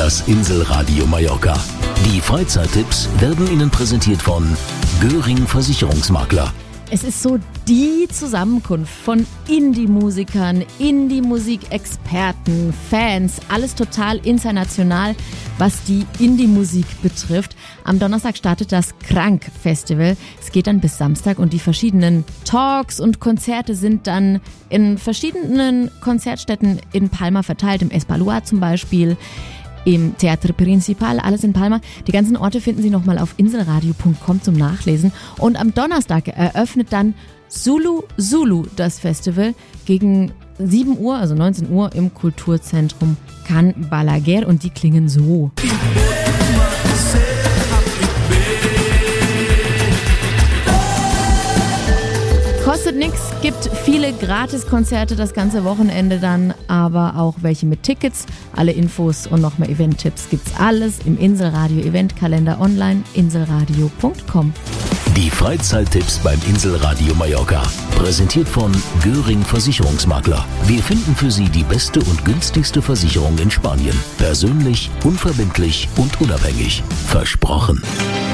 Das Inselradio Mallorca. Die Freizeittipps werden Ihnen präsentiert von Göring Versicherungsmakler. Es ist so die Zusammenkunft von Indie-Musikern, Indie-Musik-Experten, Fans, alles total international, was die Indie-Musik betrifft. Am Donnerstag startet das Krank-Festival. Es geht dann bis Samstag und die verschiedenen Talks und Konzerte sind dann in verschiedenen Konzertstätten in Palma verteilt, im Espalua zum Beispiel, im Teatro Principal, alles in Palma. Die ganzen Orte finden Sie nochmal auf inselradio.com zum Nachlesen. Und am Donnerstag eröffnet dann Zulu das Festival gegen 7 Uhr, also 19 Uhr im Kulturzentrum Can Balaguer und die klingen so. Kostet nichts, gibt viele Gratiskonzerte das ganze Wochenende dann, aber auch welche mit Tickets. Alle Infos und noch mehr Event-Tipps gibt's alles im Inselradio Eventkalender online, inselradio.com. Die Freizeittipps beim Inselradio Mallorca. Präsentiert von Göring Versicherungsmakler. Wir finden für Sie die beste und günstigste Versicherung in Spanien. Persönlich, unverbindlich und unabhängig. Versprochen.